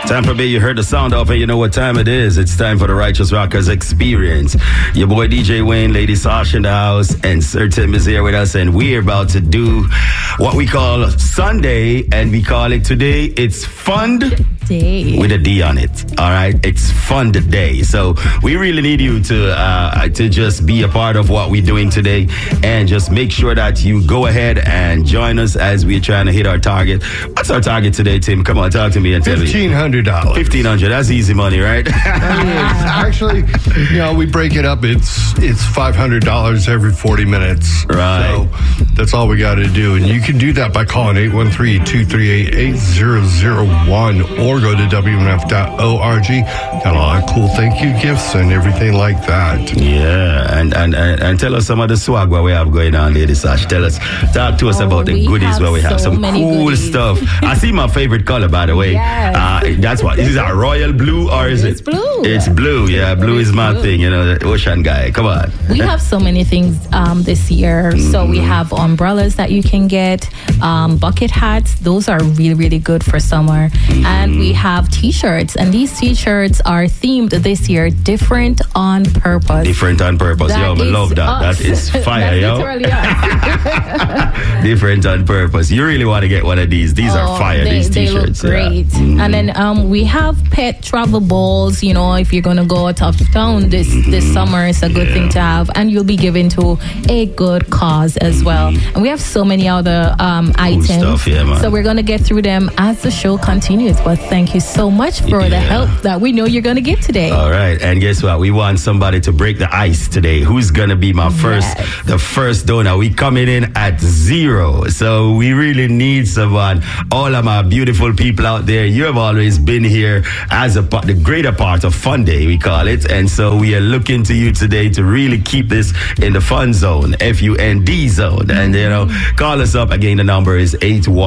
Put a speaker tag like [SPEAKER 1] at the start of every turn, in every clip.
[SPEAKER 1] Tampa Bay, you heard the sound of it. You know what time it is. It's time for the Righteous Rockers Experience. Your boy DJ Wayne, Lady Sasha in the house, and Sir Tim is here with us. And we're about to do what we call Sunday, and we call it today, it's Fund Day. With a D on it. All right? It's Fund Day. So we really need you to just be a part of what we're doing today, and just make sure that you go ahead and join us as we're trying to hit our target. What's our target today, Tim? Come on, talk to me and tell me.
[SPEAKER 2] $1,500.
[SPEAKER 1] $1,500. That's easy money, right?
[SPEAKER 2] Actually, we break it up. It's $500 every 40 minutes.
[SPEAKER 1] Right.
[SPEAKER 2] So that's all we got to do. And you can do that by calling 813-238-8001 or go to WMF.org. Got a lot of cool thank you gifts and everything like that.
[SPEAKER 1] Yeah. And tell us some of the swag what we have going on, Lady Sash. Talk to us about the goodies where we have some cool goodies. Stuff. I see my favorite color, by the way.
[SPEAKER 3] Yes.
[SPEAKER 1] That's what. Is that royal blue or is
[SPEAKER 3] It's blue.
[SPEAKER 1] It's blue. Yeah, blue is my thing. The ocean guy. Come on.
[SPEAKER 3] We have so many things this year. Mm-hmm. So we have umbrellas that you can get, bucket hats. Those are really, really good for summer. Mm-hmm. And we have T-shirts. And these T-shirts are themed this year, different on purpose.
[SPEAKER 1] Different on purpose. Yo, I love that.
[SPEAKER 3] Us.
[SPEAKER 1] That is fire, yo. Different on purpose. You really want to get one of these. These are fire. These T-shirts.
[SPEAKER 3] They look great.
[SPEAKER 1] Yeah. Mm-hmm.
[SPEAKER 3] And then we have pet travel balls. If you're going to go out of town this summer, it's a good thing to have. And you'll be given to a good cause as well. And we have so many other items.
[SPEAKER 1] Stuff, man.
[SPEAKER 3] So we're going to get through them as the show continues. But thank you so much for the help that we know you're going to give today.
[SPEAKER 1] All right. And guess what? We want somebody to break the ice today. Who's going to be the first donor? We coming in at 0. So we really need someone. All of my beautiful people out there, you have always been here as the greater part of Fun Day, we call it. And so we are looking to you today to really keep this in the fun zone, FUND zone. And, call us up. Again, the number is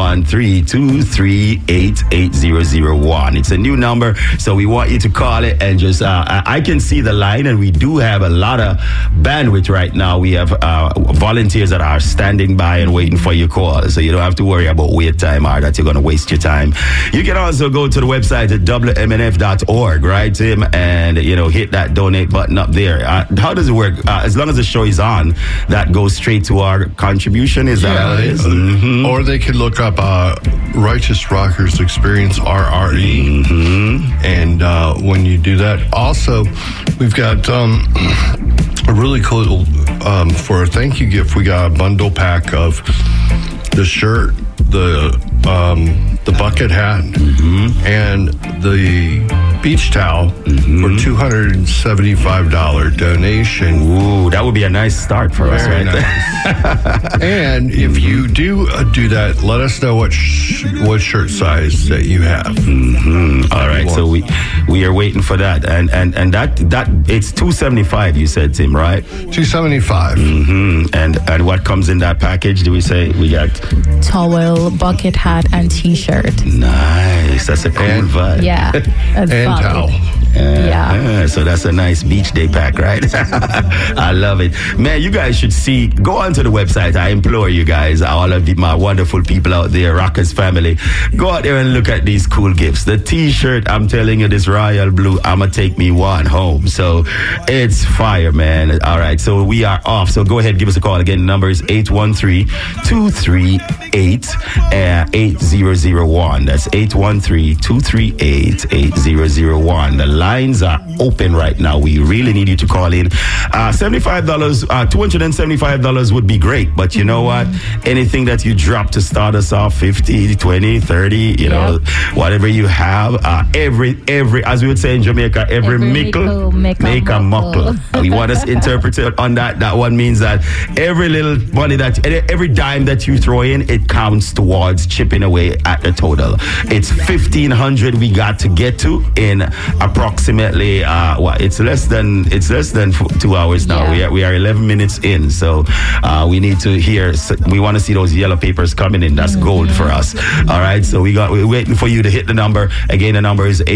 [SPEAKER 1] 813-238-8001. It's a new number, so we want you to call it and just, I can see the line, and we do have a lot of bandwidth right now. We have volunteers that are standing by and waiting for your call, so you don't have to worry about wait time or that you're going to waste your time. You can also go to the website at WMNF.org, right, Tim, and, hit that donate button up there. How does it work? As long as the show is on, that goes straight to our contribution. Is that how it is? Mm-hmm.
[SPEAKER 2] Or they could look up Righteous Rockers Experience, RRE.
[SPEAKER 1] Mm-hmm.
[SPEAKER 2] And when you do that, also, we've got a really cool, for a thank you gift, we got a bundle pack of the shirt, the bucket hat, and the beach towel for $275 donation.
[SPEAKER 1] Ooh, that would be a nice start for us, right?
[SPEAKER 2] Nice. And if you do that, let us know what shirt size that you have.
[SPEAKER 1] Mm-hmm. All right, so we are waiting for that, and that it's $275. You said, Tim, right?
[SPEAKER 2] $275.
[SPEAKER 1] Mm-hmm. And what comes in that package? Do we say we got
[SPEAKER 3] towel, bucket hat, and T-shirt?
[SPEAKER 1] Nice. That's a cool vibe.
[SPEAKER 3] Yeah.
[SPEAKER 2] And towel.
[SPEAKER 1] So that's a nice beach day pack, right? I love it. Man, you guys should go onto the website. I implore you guys, all of my wonderful people out there, Rockers family, go out there and look at these cool gifts. The T-shirt, I'm telling you, this royal blue, I'ma take me one home. So it's fire, man. All right, so we are off. So go ahead, give us a call. Again, the number is 813-238-8001. That's 813-238-8001. The lines are open right now. We really need you to call in. $75, $275 would be great, but you know what? Anything that you drop to start us off, 50, 20, 30, whatever you have, every, as we would say in Jamaica, every mickle make a muckle. We want us interpreted on that. That one means that every little money every dime that you throw in, it counts towards chipping away at the total. It's $1,500 we got to get to in approximately approximately it's less than 2 hours now.
[SPEAKER 3] Yeah.
[SPEAKER 1] We are 11 minutes in, so we need to hear. We want to see those yellow papers coming in. That's gold for us. All right, so we're waiting for you to hit the number. Again, the number is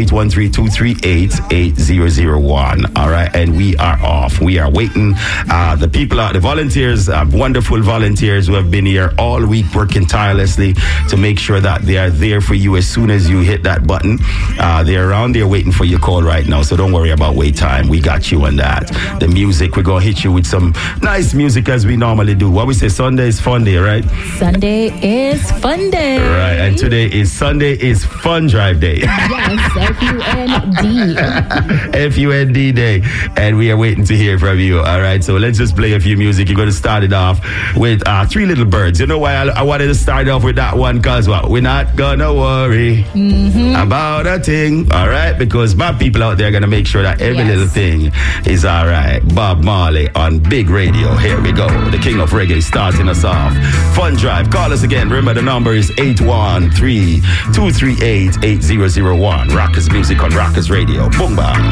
[SPEAKER 1] 813-238-8001. All right, and we are off. We are waiting. The people out, the volunteers, wonderful volunteers who have been here all week working tirelessly to make sure that they are there for you as soon as you hit that button. They're around there waiting for your call right now, so don't worry about wait time. We got you on that. The music, we're going to hit you with some nice music as we normally do. What we say, Sunday is fun day, right?
[SPEAKER 3] Sunday is fun day.
[SPEAKER 1] Right, and today is Sunday is Fun Drive Day.
[SPEAKER 3] Yes, F-U-N-D.
[SPEAKER 1] F-U-N-D Day. And we are waiting to hear from you. All right, so let's just play a few music. You're going to start it off with Three Little Birds. You know why I wanted to start off with that one? Because we're not going to worry about a thing. All right, because my people out there are going to make sure that every little thing is all right. Bob Marley on Big Radio. Here we go. The king of reggae starting us off. Fun Drive. Call us again. Remember, the number is 813-238-8001. Rockers Music on Rockers Radio. Boom, bam.